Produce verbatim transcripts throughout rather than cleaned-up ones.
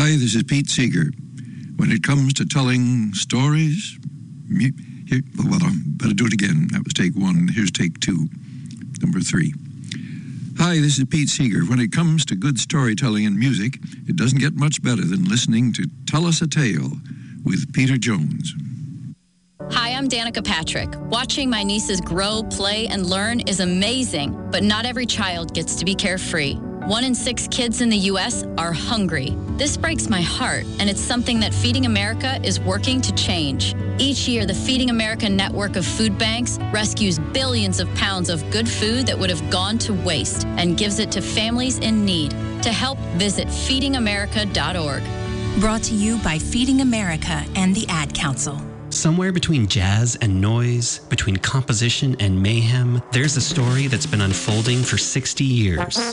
Hi, this is Pete Seeger. When it comes to telling stories, mu- here, well, I better do it again. That was take one. Here's take two. Number three. Hi, this is Pete Seeger. When it comes to good storytelling and music, it doesn't get much better than listening to Tell Us a Tale with Peter Jones. Hi, I'm Danica Patrick. Watching my nieces grow, play, and learn is amazing, but not every child gets to be carefree. One in six kids in the U S are hungry. This breaks my heart, and it's something that Feeding America is working to change. Each year, the Feeding America network of food banks rescues billions of pounds of good food that would have gone to waste and gives it to families in need. To help, visit feeding america dot org. Brought to you by Feeding America and the Ad Council. Somewhere between jazz and noise, between composition and mayhem, there's a story that's been unfolding for sixty years.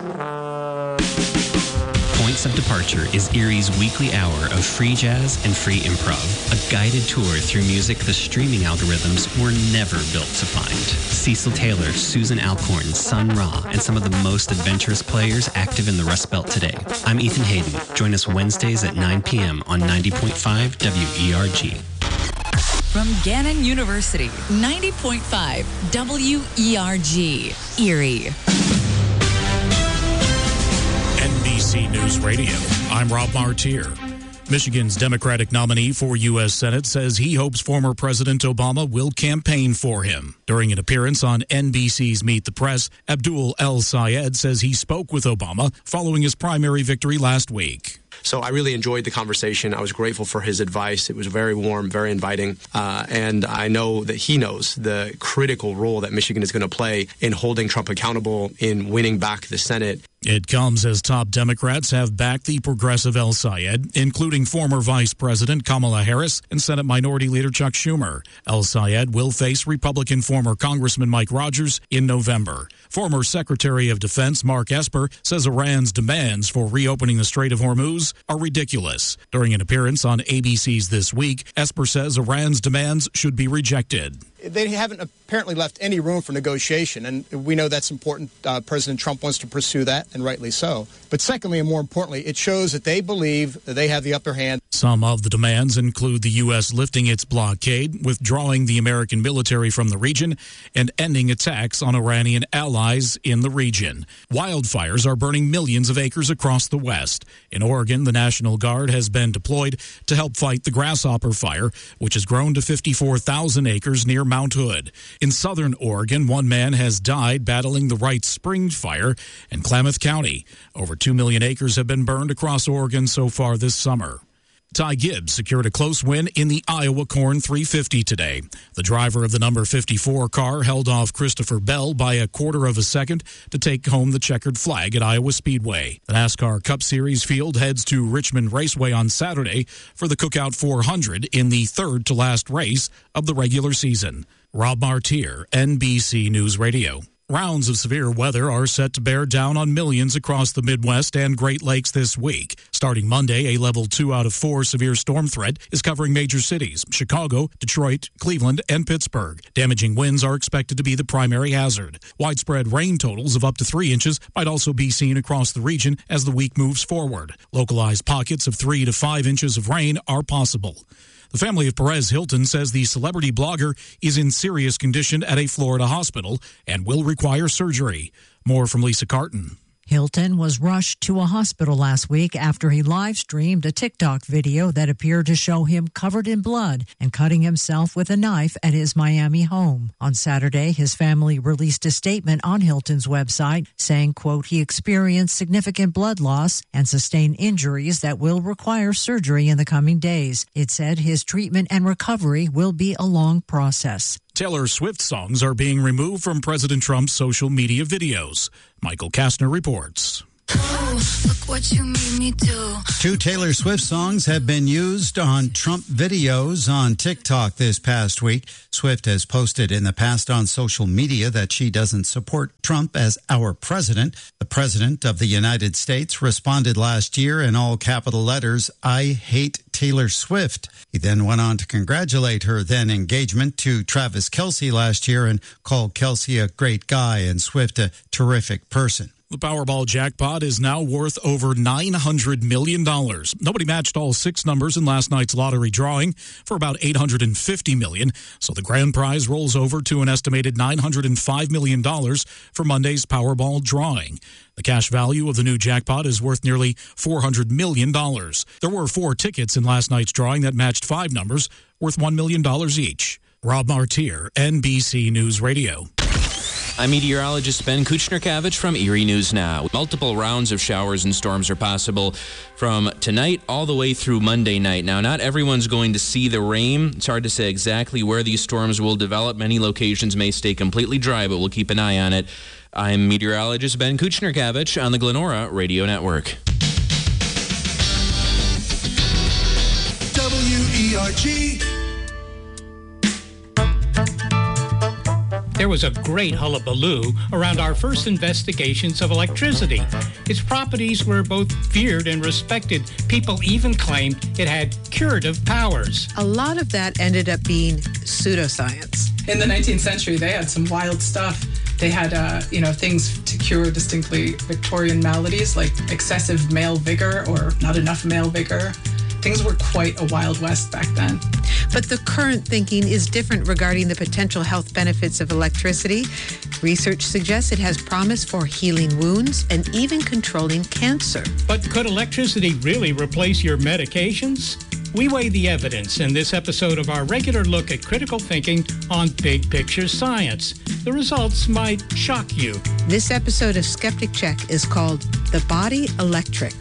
Points of Departure is Erie's weekly hour of free jazz and free improv, a guided tour through music the streaming algorithms were never built to find. Cecil Taylor, Susan Alcorn, Sun Ra, and some of the most adventurous players active in the Rust Belt today. I'm Ethan Hayden. Join us Wednesdays at nine p.m. on ninety point five W E R G. From Gannon University, ninety point five W E R G, Erie. N B C News Radio, I'm Rob Martier. Michigan's Democratic nominee for U S Senate says he hopes former President Obama will campaign for him. During an appearance on N B C's Meet the Press, Abdul El-Sayed says he spoke with Obama following his primary victory last week. So I really enjoyed the conversation. I was grateful for his advice. It was very warm, very inviting. Uh, and I know that he knows the critical role that Michigan is going to play in holding Trump accountable, in winning back the Senate. It comes as top Democrats have backed the progressive El-Sayed, including former Vice President Kamala Harris and Senate Minority Leader Chuck Schumer. El-Sayed will face Republican former Congressman Mike Rogers in November. Former Secretary of Defense Mark Esper says Iran's demands for reopening the Strait of Hormuz are ridiculous. During an appearance on A B C's This Week, Esper says Iran's demands should be rejected. They haven't apparently left any room for negotiation, and we know that's important. Uh, President Trump wants to pursue that, and rightly so. But secondly, and more importantly, it shows that they believe that they have the upper hand. Some of the demands include the U S lifting its blockade, withdrawing the American military from the region, and ending attacks on Iranian allies in the region. Wildfires are burning millions of acres across the West. In Oregon, the National Guard has been deployed to help fight the grasshopper fire, which has grown to fifty-four thousand acres near Mount Hood. In southern Oregon, one man has died battling the Wright Spring fire in Klamath County. Over two million acres have been burned across Oregon so far this summer. Ty Gibbs secured a close win in the Iowa Corn three fifty today. The driver of the number fifty-four car held off Christopher Bell by a quarter of a second to take home the checkered flag at Iowa Speedway. The NASCAR Cup Series field heads to Richmond Raceway on Saturday for the Cookout four hundred in the third to last race of the regular season. Rob Martier, N B C News Radio. Rounds of severe weather are set to bear down on millions across the Midwest and Great Lakes this week. Starting Monday, a level two out of four severe storm threat is covering major cities: Chicago, Detroit, Cleveland, and Pittsburgh. Damaging winds are expected to be the primary hazard. Widespread rain totals of up to three inches might also be seen across the region as the week moves forward. Localized pockets of three to five inches of rain are possible. The family of Perez Hilton says the celebrity blogger is in serious condition at a Florida hospital and will require surgery. More from Lisa Carton. Hilton was rushed to a hospital last week after he live-streamed a TikTok video that appeared to show him covered in blood and cutting himself with a knife at his Miami home. On Saturday, his family released a statement on Hilton's website saying, quote, he experienced significant blood loss and sustained injuries that will require surgery in the coming days. It said his treatment and recovery will be a long process. Taylor Swift songs are being removed from President Trump's social media videos. Michael Kastner reports. Oh, look what you made me do. Two Taylor Swift songs have been used on Trump videos on TikTok this past week. Swift has posted in the past on social media that she doesn't support Trump as our president. The president of the United States responded last year in all capital letters, I hate Taylor Swift. He then went on to congratulate her then engagement to Travis Kelce last year and called Kelce a great guy and Swift a terrific person. The Powerball jackpot is now worth over nine hundred million dollars. Nobody matched all six numbers in last night's lottery drawing for about eight hundred fifty million dollars, so the grand prize rolls over to an estimated nine hundred five million dollars for Monday's Powerball drawing. The cash value of the new jackpot is worth nearly four hundred million dollars. There were four tickets in last night's drawing that matched five numbers, worth one million dollars each. Rob Martier, N B C News Radio. I'm meteorologist Ben Kuchner-Kavich from Erie News Now. Multiple rounds of showers and storms are possible from tonight all the way through Monday night. Now, not everyone's going to see the rain. It's hard to say exactly where these storms will develop. Many locations may stay completely dry, but we'll keep an eye on it. I'm meteorologist Ben Kuchner-Kavich on the Glenora Radio Network. W E R G. There was a great hullabaloo around our first investigations of electricity. Its properties were both feared and respected. People even claimed it had curative powers. A lot of that ended up being pseudoscience. In the nineteenth century, they had some wild stuff. They had, uh, you know, things to cure distinctly Victorian maladies like excessive male vigor or not enough male vigor. Things were quite a Wild West back then. But the current thinking is different regarding the potential health benefits of electricity. Research suggests it has promise for healing wounds and even controlling cancer. But could electricity really replace your medications? We weigh the evidence in this episode of our regular look at critical thinking on big picture science. The results might shock you. This episode of Skeptic Check is called The Body Electric.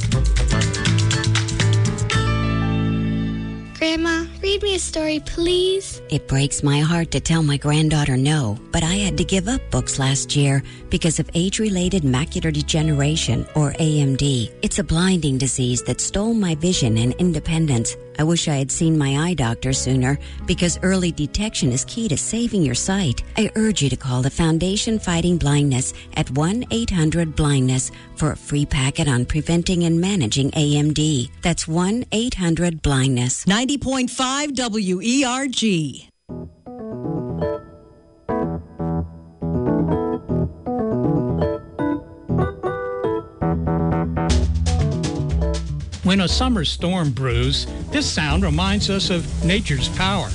Grandma, read me a story, please. It breaks my heart to tell my granddaughter no, but I had to give up books last year because of age-related macular degeneration, or A M D. It's a blinding disease that stole my vision and independence. I wish I had seen my eye doctor sooner because early detection is key to saving your sight. I urge you to call the Foundation Fighting Blindness at one eight hundred blindness for a free packet on preventing and managing A M D. That's one eight hundred blindness. ninety point five W E R G. When a summer storm brews, this sound reminds us of nature's power.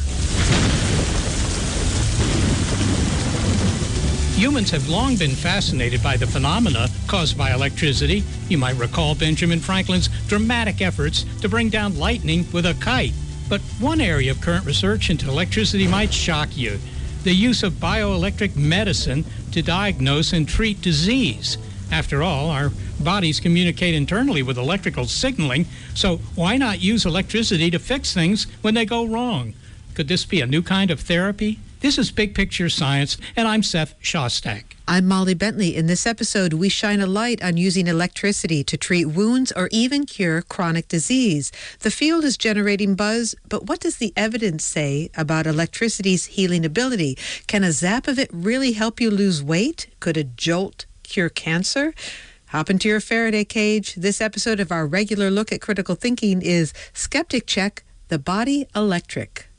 Humans have long been fascinated by the phenomena caused by electricity. You might recall Benjamin Franklin's dramatic efforts to bring down lightning with a kite. But one area of current research into electricity might shock you: the use of bioelectric medicine to diagnose and treat disease. After all, our bodies communicate internally with electrical signaling, so why not use electricity to fix things when they go wrong? Could this be a new kind of therapy? This is Big Picture Science, and I'm Seth Shostak. I'm Molly Bentley. In this episode, we shine a light on using electricity to treat wounds or even cure chronic disease. The field is generating buzz, but what does the evidence say about electricity's healing ability? Can a zap of it really help you lose weight? Could a jolt cure cancer? Hop into your Faraday cage. This episode of our regular look at critical thinking is Skeptic Check, The Body Electric.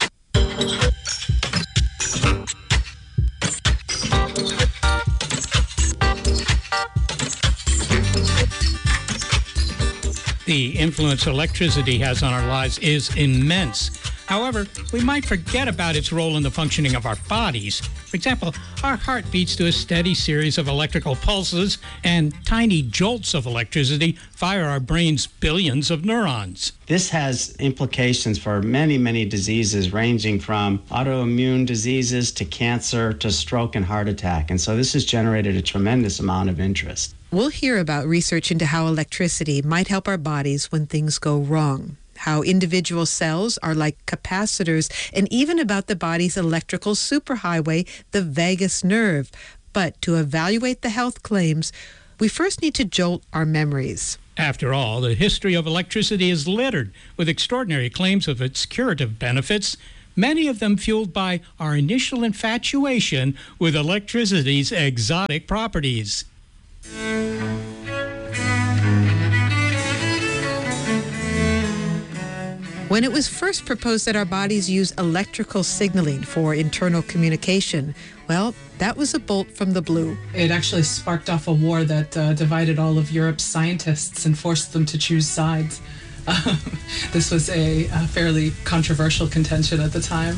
The influence electricity has on our lives is immense. However, we might forget about its role in the functioning of our bodies. For example, our heart beats to a steady series of electrical pulses, and tiny jolts of electricity fire our brain's billions of neurons. This has implications for many, many diseases, ranging from autoimmune diseases to cancer to stroke and heart attack. And so this has generated a tremendous amount of interest. We'll hear about research into how electricity might help our bodies when things go wrong, how individual cells are like capacitors, and even about the body's electrical superhighway, the vagus nerve. But to evaluate the health claims, we first need to jolt our memories. After all, the history of electricity is littered with extraordinary claims of its curative benefits, many of them fueled by our initial infatuation with electricity's exotic properties. When it was first proposed that our bodies use electrical signaling for internal communication, well, that was a bolt from the blue. It actually sparked off a war that uh, divided all of Europe's scientists and forced them to choose sides. Uh, this was a, a fairly controversial contention at the time.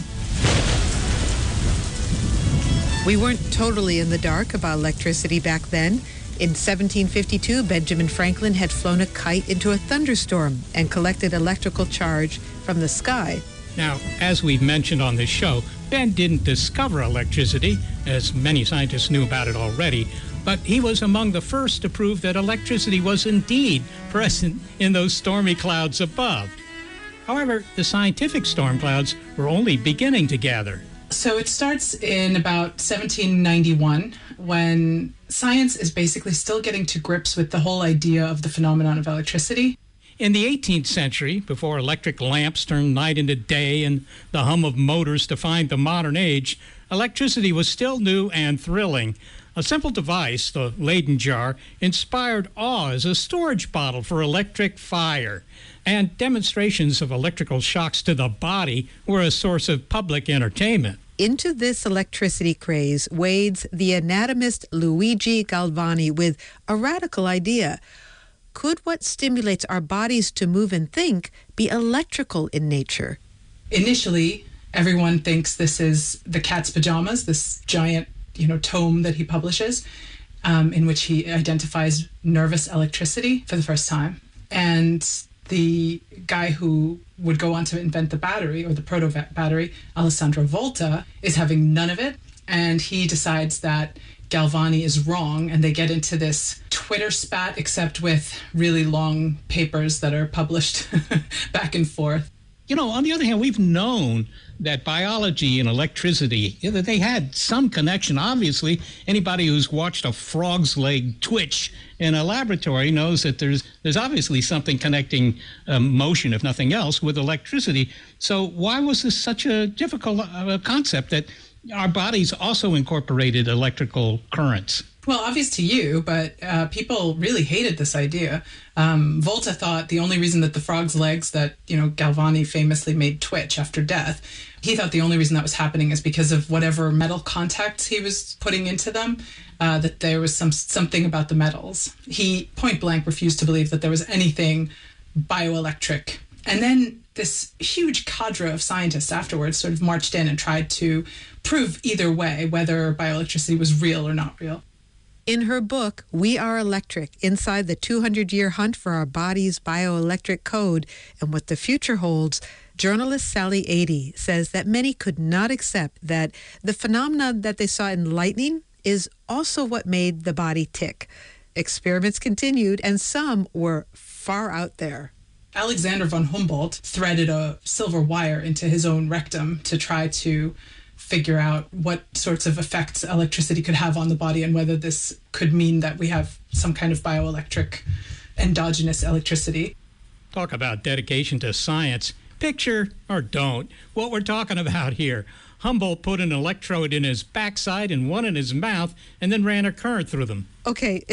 We weren't totally in the dark about electricity back then. In seventeen fifty-two, Benjamin Franklin had flown a kite into a thunderstorm and collected electrical charge from the sky. Now, as we've mentioned on this show, Ben didn't discover electricity, as many scientists knew about it already, but he was among the first to prove that electricity was indeed present in those stormy clouds above. However, the scientific storm clouds were only beginning to gather. So it starts in about seventeen ninety-one, when science is basically still getting to grips with the whole idea of the phenomenon of electricity. In the eighteenth century, before electric lamps turned night into day and the hum of motors defined the modern age, electricity was still new and thrilling. A simple device, the Leyden jar, inspired awe as a storage bottle for electric fire. And demonstrations of electrical shocks to the body were a source of public entertainment. Into this electricity craze wades the anatomist Luigi Galvani with a radical idea. Could what stimulates our bodies to move and think be electrical in nature? Initially, everyone thinks this is The Cat's Pajamas, this giant, you know, tome that he publishes, um, in which he identifies nervous electricity for the first time. And the guy who would go on to invent the battery, or the proto-battery, Alessandro Volta, is having none of it. And he decides that Galvani is wrong, and they get into this Twitter spat, except with really long papers that are published back and forth. You know, on the other hand, we've known that biology and electricity, you know, they had some connection. Obviously, anybody who's watched a frog's leg twitch in a laboratory knows that there's there's obviously something connecting um, motion, if nothing else, with electricity. So why was this such a difficult uh, concept that our bodies also incorporated electrical currents? Well, obvious to you, but uh, people really hated this idea. Um, Volta thought the only reason that the frog's legs that, you know, Galvani famously made twitch after death, he thought the only reason that was happening is because of whatever metal contact he was putting into them, uh, that there was some something about the metals. He point blank refused to believe that there was anything bioelectric. And then this huge cadre of scientists afterwards sort of marched in and tried to prove either way whether bioelectricity was real or not real. In her book, We Are Electric, Inside the two hundred year Hunt for Our Body's Bioelectric Code and What the Future Holds, journalist Sally Adey says that many could not accept that the phenomenon that they saw in lightning is also what made the body tick. Experiments continued, and some were far out there. Alexander von Humboldt threaded a silver wire into his own rectum to try to figure out what sorts of effects electricity could have on the body and whether this could mean that we have some kind of bioelectric endogenous electricity. Talk about dedication to science. Picture, or don't, what we're talking about here. Humboldt put an electrode in his backside and one in his mouth and then ran a current through them. Okay,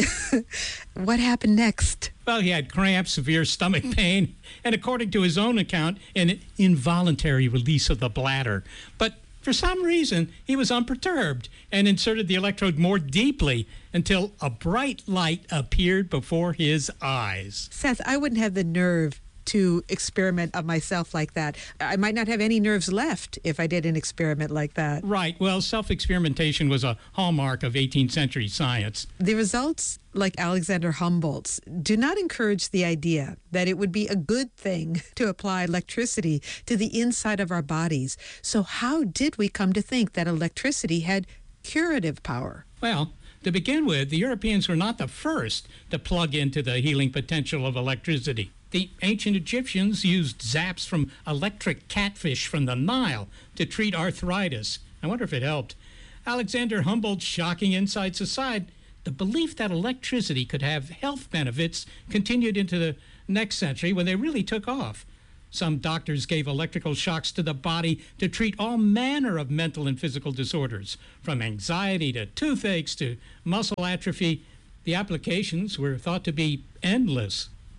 what happened next? Well, he had cramps, severe stomach pain, and according to his own account, an involuntary release of the bladder. But for some reason, he was unperturbed and inserted the electrode more deeply until a bright light appeared before his eyes. Seth, I wouldn't have the nerve to experiment on myself like that. I might not have any nerves left if I did an experiment like that. Right. Well, self-experimentation was a hallmark of eighteenth century science. The results, like Alexander Humboldt's, do not encourage the idea that it would be a good thing to apply electricity to the inside of our bodies. So how did we come to think that electricity had curative power? Well, to begin with, the Europeans were not the first to plug into the healing potential of electricity. The ancient Egyptians used zaps from electric catfish from the Nile to treat arthritis. I wonder if it helped. Alexander Humboldt's shocking insights aside, the belief that electricity could have health benefits continued into the next century when they really took off. Some doctors gave electrical shocks to the body to treat all manner of mental and physical disorders, from anxiety to toothaches to muscle atrophy. The applications were thought to be endless.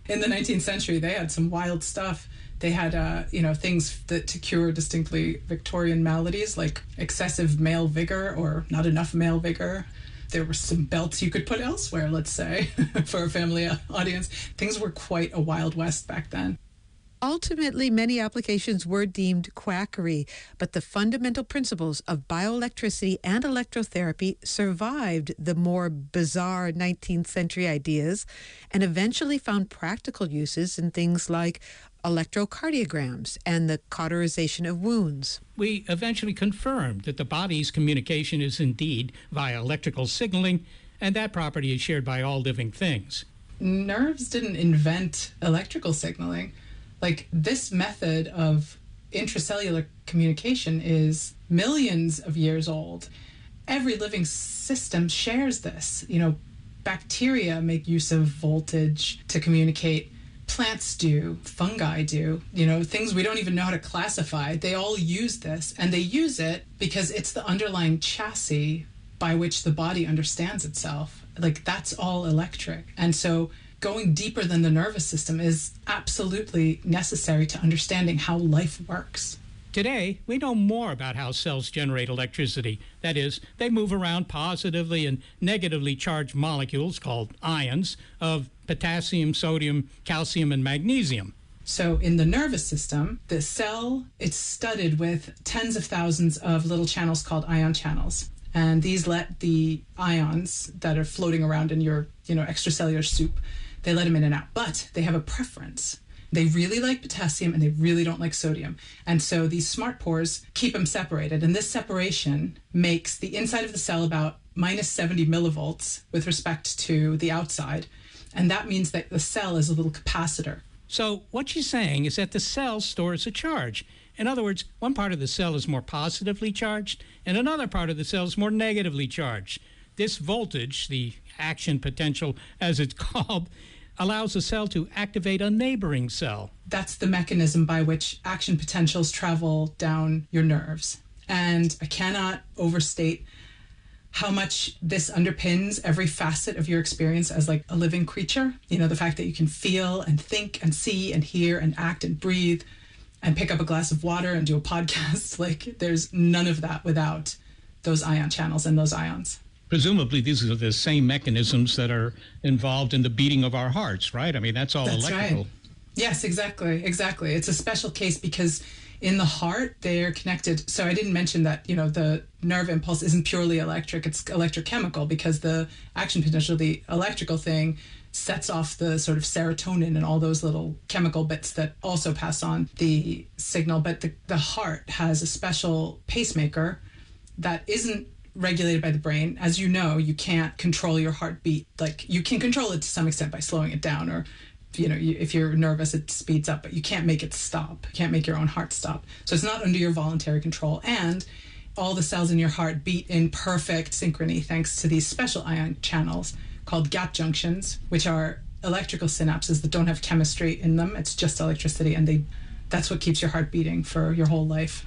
In the nineteenth century, they had some wild stuff. They had, uh, you know, things that to cure distinctly Victorian maladies like excessive male vigor or not enough male vigor. There were some belts you could put elsewhere, let's say, for a family audience. Things were quite a Wild West back then. Ultimately, many applications were deemed quackery, but the fundamental principles of bioelectricity and electrotherapy survived the more bizarre nineteenth century ideas and eventually found practical uses in things like electrocardiograms and the cauterization of wounds. We eventually confirmed that the body's communication is indeed via electrical signaling, and that property is shared by all living things. Nerves didn't invent electrical signaling. Like, this method of intracellular communication is millions of years old. Every living system shares this. You know, bacteria make use of voltage to communicate. Plants do, fungi do, you know, things we don't even know how to classify. They all use this, and they use it because it's the underlying chassis by which the body understands itself. Like, that's all electric. And so going deeper than the nervous system is absolutely necessary to understanding how life works. Today, we know more about how cells generate electricity. That is, they move around positively and negatively charged molecules, called ions, of potassium, sodium, calcium, and magnesium. So in the nervous system, the cell, it's studded with tens of thousands of little channels called ion channels. And these let the ions that are floating around in your, you know, extracellular soup, they let them in and out. But they have a preference. They really like potassium and they really don't like sodium. And so these smart pores keep them separated. And this separation makes the inside of the cell about minus seventy millivolts with respect to the outside. And that means that the cell is a little capacitor. So what she's saying is that the cell stores a charge. In other words, one part of the cell is more positively charged and another part of the cell is more negatively charged. This voltage, the action potential as it's called, allows a cell to activate a neighboring cell. That's the mechanism by which action potentials travel down your nerves. And I cannot overstate how much this underpins every facet of your experience as like a living creature. You know, the fact that you can feel and think and see and hear and act and breathe and pick up a glass of water and do a podcast. Like, there's none of that without those ion channels and those ions. Presumably, these are the same mechanisms that are involved in the beating of our hearts, right? I mean, that's all That's electrical. Right. Yes, exactly, exactly. It's a special case because in the heart, they're connected. So I didn't mention that, you know, the nerve impulse isn't purely electric, it's electrochemical, because the action potential, the electrical thing, sets off the sort of serotonin and all those little chemical bits that also pass on the signal. But the, the heart has a special pacemaker that isn't regulated by the brain. As you know, you can't control your heartbeat. Like, you can control it to some extent by slowing it down, or, you know, you, if you're nervous, it speeds up, but you can't make it stop. You can't make your own heart stop. So it's not under your voluntary control. And all the cells in your heart beat in perfect synchrony thanks to these special ion channels called gap junctions, which are electrical synapses that don't have chemistry in them. It's just electricity, and they that's what keeps your heart beating for your whole life.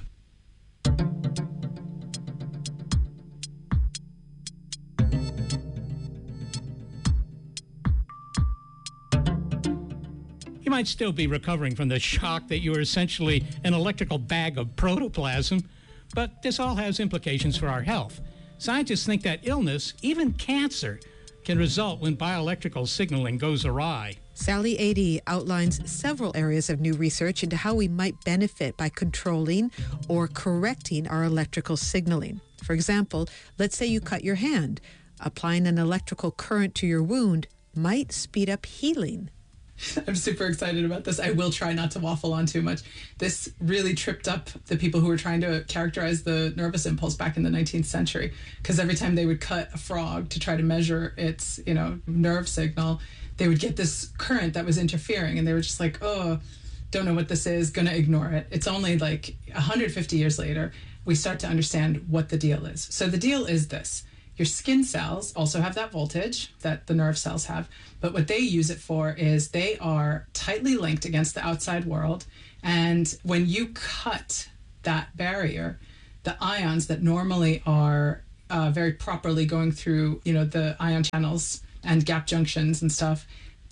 You might still be recovering from the shock that you are essentially an electrical bag of protoplasm, but this all has implications for our health. Scientists think that illness, even cancer, can result when bioelectrical signaling goes awry. Sally Adee outlines several areas of new research into how we might benefit by controlling or correcting our electrical signaling. For example, let's say you cut your hand. Applying an electrical current to your wound might speed up healing. I'm super excited about this. I will try not to waffle on too much. This really tripped up the people who were trying to characterize the nervous impulse back in the nineteenth century, because every time they would cut a frog to try to measure its, you know, nerve signal, they would get this current that was interfering, and they were just like, oh, don't know what this is, gonna ignore it. It's only like one hundred fifty years later, we start to understand what the deal is. So the deal is this. Your skin cells also have that voltage that the nerve cells have, but what they use it for is they are tightly linked against the outside world, and when you cut that barrier, the ions that normally are uh, very properly going through, you know, the ion channels and gap junctions and stuff,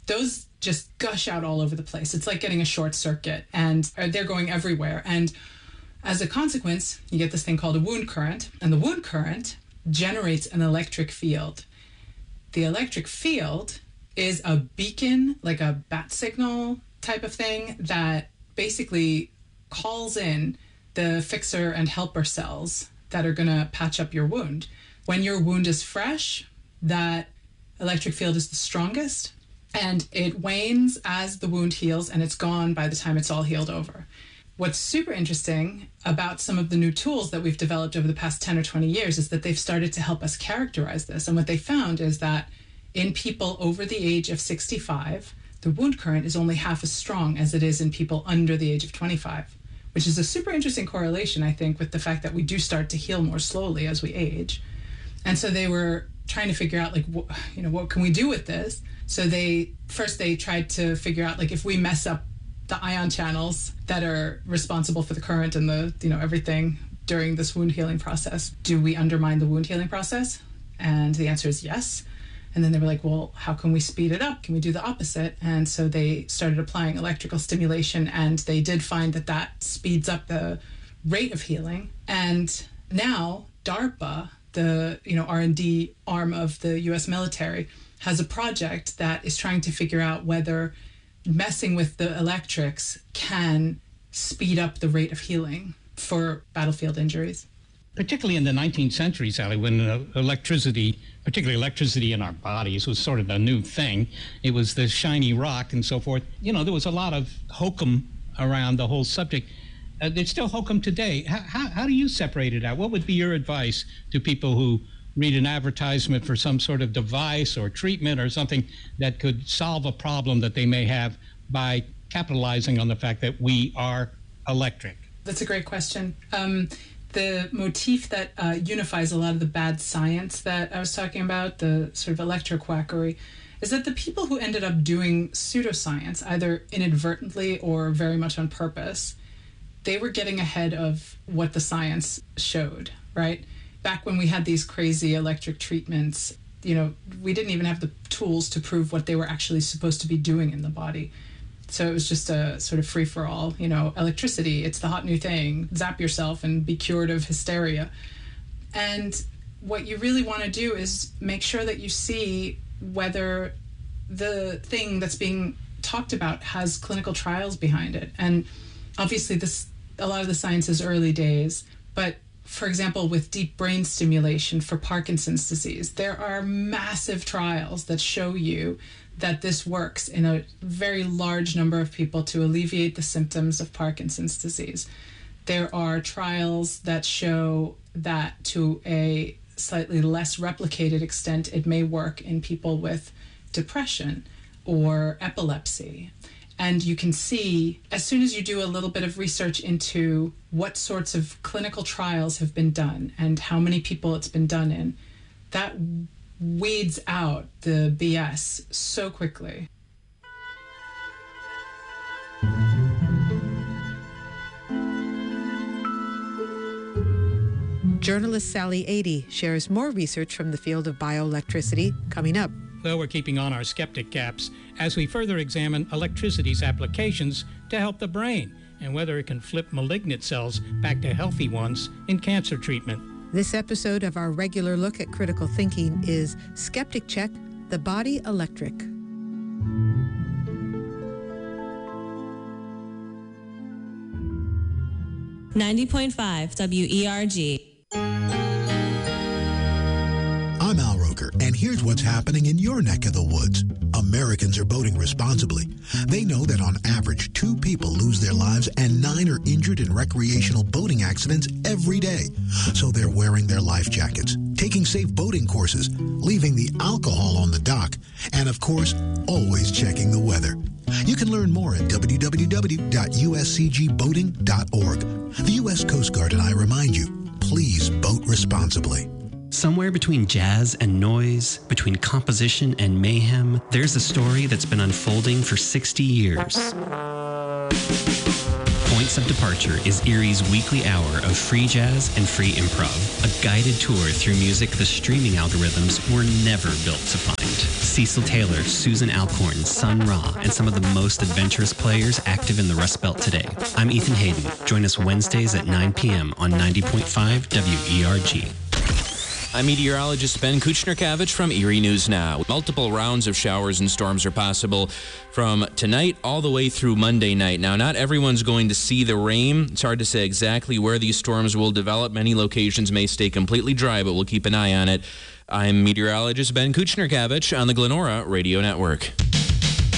those just gush out all over the place. It's like getting a short circuit, and they're going everywhere. And as a consequence, you get this thing called a wound current, and the wound current generates an electric field. The electric field is a beacon, like a bat signal type of thing, that basically calls in the fixer and helper cells that are going to patch up your wound. When your wound is fresh, that electric field is the strongest, and it wanes as the wound heals, and it's gone by the time it's all healed over. What's super interesting about some of the new tools that we've developed over the past ten or twenty years is that they've started to help us characterize this. And what they found is that in people over the age of sixty-five, the wound current is only half as strong as it is in people under the age of twenty-five, which is a super interesting correlation, I think, with the fact that we do start to heal more slowly as we age. And so they were trying to figure out, like, wh- you know, what can we do with this? So they, first they tried to figure out, like, if we mess up the ion channels that are responsible for the current and the, you know, everything during this wound healing process, do we undermine the wound healing process? And the answer is yes. And then they were like, well, how can we speed it up? Can we do the opposite? And so they started applying electrical stimulation, and they did find that that speeds up the rate of healing. And now DARPA, the you know R and D arm of the U S military, has a project that is trying to figure out whether messing with the electrics can speed up the rate of healing for battlefield injuries. Particularly in the nineteenth century, Sally, when uh, electricity, particularly electricity in our bodies, was sort of a new thing. It was the shiny rock and so forth. You know, there was a lot of hokum around the whole subject. Uh, there's still hokum today. How, how, how do you separate it out? What would be your advice to people who read an advertisement for some sort of device or treatment or something that could solve a problem that they may have by capitalizing on the fact that we are electric? That's a great question. Um, the motif that uh, unifies a lot of the bad science that I was talking about, the sort of electroquackery, is that the people who ended up doing pseudoscience, either inadvertently or very much on purpose, they were getting ahead of what the science showed, right? Back when we had these crazy electric treatments, you know, we didn't even have the tools to prove what they were actually supposed to be doing in the body. So it was just a sort of free-for-all, you know, electricity, it's the hot new thing, zap yourself and be cured of hysteria. And what you really want to do is make sure that you see whether the thing that's being talked about has clinical trials behind it. And obviously this, a lot of the science is early days, but for example, with deep brain stimulation for Parkinson's disease, there are massive trials that show you that this works in a very large number of people to alleviate the symptoms of Parkinson's disease. There are trials that show that to a slightly less replicated extent, it may work in people with depression or epilepsy. And you can see, as soon as you do a little bit of research into what sorts of clinical trials have been done and how many people it's been done in, that weeds out the B S so quickly. Journalist Sally Adee shares more research from the field of bioelectricity coming up. Well, we're keeping on our skeptic caps as we further examine electricity's applications to help the brain and whether it can flip malignant cells back to healthy ones in cancer treatment. This episode of our regular look at critical thinking is Skeptic Check, The Body Electric. ninety point five W E R G. I'm Al Roker, and here's what's happening in your neck of the woods. Americans are boating responsibly. They know that on average, two people lose their lives and nine are injured in recreational boating accidents every day. So they're wearing their life jackets, taking safe boating courses, leaving the alcohol on the dock, and of course, always checking the weather. You can learn more at w w w dot u s c g boating dot org. The U S Coast Guard and I remind you, please boat responsibly. Somewhere between jazz and noise, between composition and mayhem, there's a story that's been unfolding for sixty years. Points of Departure is Erie's weekly hour of free jazz and free improv, a guided tour through music the streaming algorithms were never built to find. Cecil Taylor, Susan Alcorn, Sun Ra, and some of the most adventurous players active in the Rust Belt today. I'm Ethan Hayden. Join us Wednesdays at nine p.m. on ninety point five W E R G. I'm meteorologist Ben Kuchner-Kavich from Erie News Now. Multiple rounds of showers and storms are possible from tonight all the way through Monday night. Now, not everyone's going to see the rain. It's hard to say exactly where these storms will develop. Many locations may stay completely dry, but we'll keep an eye on it. I'm meteorologist Ben Kuchner-Kavich on the Glenora Radio Network.